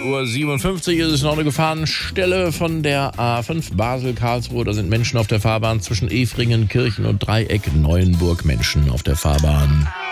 9:57 Uhr ist es noch eine Gefahrenstelle von der A5 Basel-Karlsruhe. Da sind Menschen auf der Fahrbahn zwischen Efringen, Kirchen und Dreieck Neuenburg. Menschen auf der Fahrbahn.